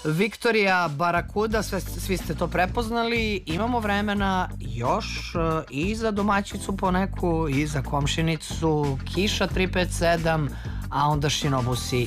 Viktorija Barakuda, svi ste to prepoznali. Imamo vremena još i za domaćicu po neku i za komšinicu. Kiša 357, a onda Šinobusi